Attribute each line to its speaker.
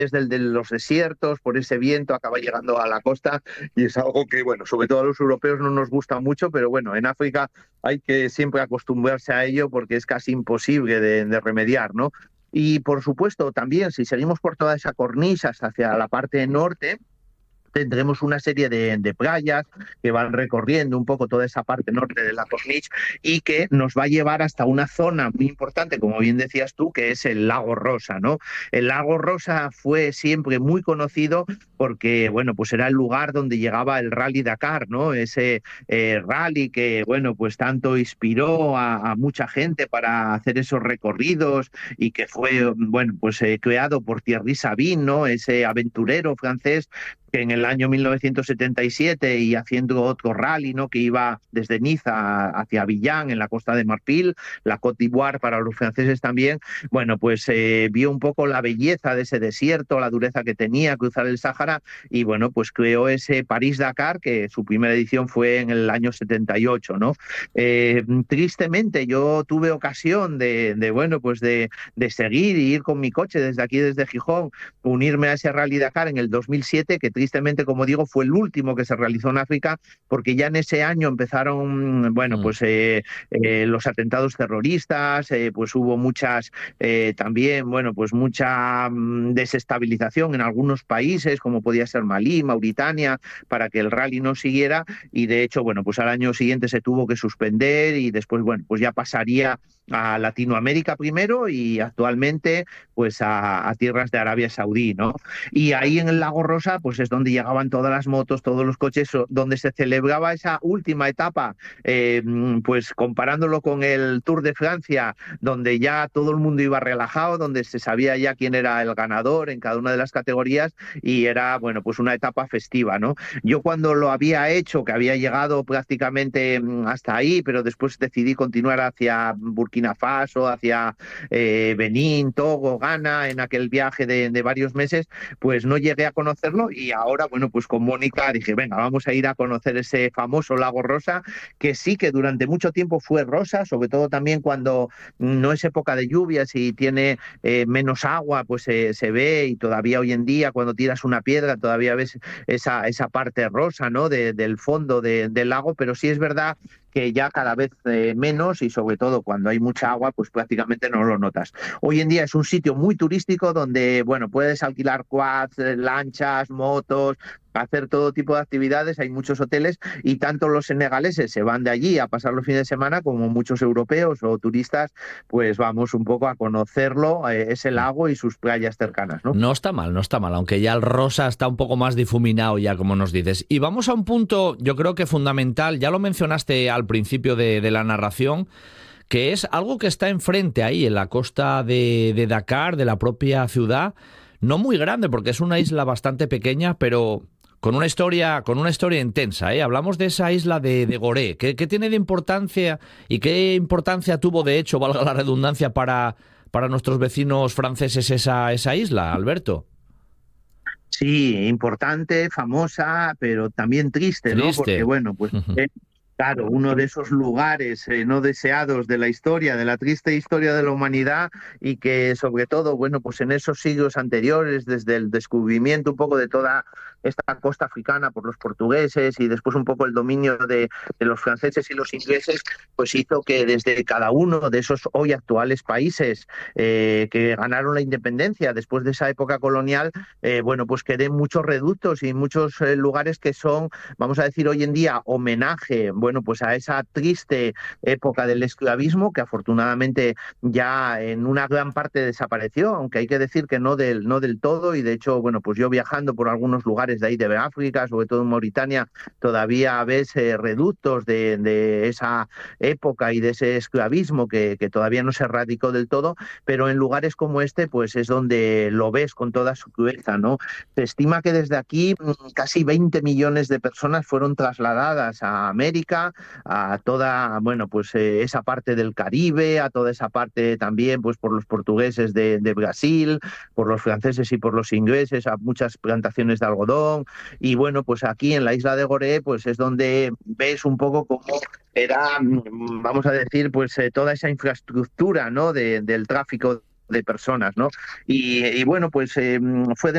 Speaker 1: desde de los desiertos, por ese viento, acaba llegando a la costa y es algo que, bueno, sobre todo a los europeos no nos gusta mucho, pero bueno, en África hay que siempre acostumbrarse a ello porque es casi imposible de remediar, ¿no? Y por supuesto, también si seguimos por toda esa cornisa hacia la parte norte, tendremos una serie de playas que van recorriendo un poco toda esa parte norte de la Corniche y que nos va a llevar hasta una zona muy importante, como bien decías tú, que es el Lago Rosa, ¿no? El Lago Rosa fue siempre muy conocido porque, bueno, pues era el lugar donde llegaba el Rally Dakar, ¿no? Ese rally que, bueno, pues tanto inspiró a mucha gente para hacer esos recorridos y que fue, bueno, pues creado por Thierry Sabine, ¿no? Ese aventurero francés que en el año 1977 y haciendo otro rally, ¿no? Que iba desde Niza hacia Avillán, en la Costa de Marfil, la Côte d'Ivoire para los franceses también, bueno, pues vio un poco la belleza de ese desierto, la dureza que tenía cruzar el Sáhara y bueno, pues creó ese París-Dakar, que su primera edición fue en el año 78, ¿no? Tristemente yo tuve ocasión bueno, pues de seguir y ir con mi coche desde aquí, desde Gijón, unirme a ese Rally Dakar en el 2007, que tristemente, como digo, fue el último que se realizó en África, porque ya en ese año empezaron, bueno, pues los atentados terroristas, pues hubo muchas, también, bueno, pues mucha desestabilización en algunos países, como podía ser Malí, Mauritania, para que el rally no siguiera, y de hecho, bueno, pues al año siguiente se tuvo que suspender y después, bueno, pues ya pasaría a Latinoamérica primero y actualmente pues a tierras de Arabia Saudí, ¿no? Y ahí en el Lago Rosa pues es donde llegaban todas las motos, todos los coches, donde se celebraba esa última etapa, pues comparándolo con el Tour de Francia, donde ya todo el mundo iba relajado, donde se sabía ya quién era el ganador en cada una de las categorías y era, bueno, pues una etapa festiva, ¿no? Yo cuando lo había hecho, que había llegado prácticamente hasta ahí, pero después decidí continuar hacia Burkina Faso, hacia Benín, Togo, Ghana, en aquel viaje de varios meses, pues no llegué a conocerlo y ahora, bueno, pues con Mónica dije, venga, vamos a ir a conocer ese famoso Lago Rosa, que sí que durante mucho tiempo fue rosa, sobre todo también cuando no es época de lluvias y tiene menos agua, pues se ve y todavía hoy en día cuando tiras una piedra todavía ves esa parte rosa, ¿no? Del fondo del lago, pero sí es verdad que ya cada vez menos y sobre todo cuando hay mucha agua, pues prácticamente no lo notas. Hoy en día es un sitio muy turístico donde, bueno, puedes alquilar quads, lanchas, motos, hacer todo tipo de actividades, hay muchos hoteles y tanto los senegaleses se van de allí a pasar los fines de semana como muchos europeos o turistas, pues vamos un poco a conocerlo, ese lago y sus playas cercanas, ¿no?
Speaker 2: No está mal, no está mal, aunque ya el rosa está un poco más difuminado ya, como nos dices. Y vamos a un punto, yo creo que fundamental, ya lo mencionaste al principio de la narración, que es algo que está enfrente ahí, en la costa de Dakar, de la propia ciudad, no muy grande, porque es una isla bastante pequeña, pero con una historia intensa, ¿eh? Hablamos de esa isla de Gorée. ¿Qué tiene de importancia y qué importancia tuvo, de hecho, valga la redundancia, para nuestros vecinos franceses esa isla, Alberto?
Speaker 1: Sí, importante, famosa, pero también triste, ¿no? Porque,
Speaker 2: Triste.
Speaker 1: bueno, pues claro, uno de esos lugares no deseados de la historia, de la triste historia de la humanidad y que sobre todo, bueno, pues en esos siglos anteriores, desde el descubrimiento un poco de toda esta costa africana por los portugueses y después un poco el dominio de los franceses y los ingleses, pues hizo que desde cada uno de esos hoy actuales países que ganaron la independencia después de esa época colonial, bueno, pues queden muchos reductos y muchos lugares que son, vamos a decir hoy en día, homenaje, bueno, pues a esa triste época del esclavismo que afortunadamente ya en una gran parte desapareció, aunque hay que decir que no del todo, y de hecho, bueno, pues yo viajando por algunos lugares de ahí de África, sobre todo en Mauritania, todavía ves reductos de esa época y de ese esclavismo que todavía no se erradicó del todo, pero en lugares como este, pues es donde lo ves con toda su crudeza, ¿no? Se estima que desde aquí casi 20 millones de personas fueron trasladadas a América, a toda, bueno, pues esa parte del Caribe, a toda esa parte también, pues por los portugueses de Brasil, por los franceses y por los ingleses, a muchas plantaciones de algodón. Y bueno, pues aquí en la isla de Gorée, pues es donde ves un poco cómo era, vamos a decir, pues toda esa infraestructura, ¿no? Del tráfico de personas, ¿no? Y bueno, pues fue